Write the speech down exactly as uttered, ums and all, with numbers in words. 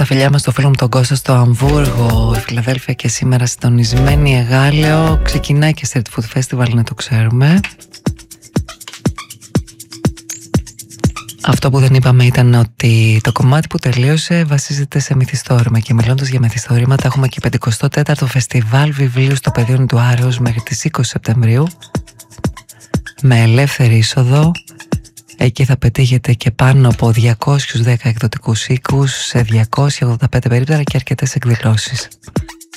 τα φιλιά μας στο φίλο μου τον Κώστα στο Αμβούργο, η Φιλαδέλφια και σήμερα συντονισμένη. Εγάλεο, ξεκινάει και Street Food Festival, να το ξέρουμε. Αυτό που δεν είπαμε ήταν ότι το κομμάτι που τελείωσε βασίζεται σε μυθιστόρημα. Και μιλώντας για μυθιστορήματα, έχουμε και πενηκοστό τέταρτο Φεστιβάλ Βιβλίου στο Πεδίο του Άρεως μέχρι τις είκοσι Σεπτεμβρίου, με ελεύθερη είσοδο. Εκεί θα πετύχετε και πάνω από διακόσιους δέκα εκδοτικούς οίκους σε διακόσια ογδόντα πέντε περίπτωτα και αρκετές εκδηλώσεις.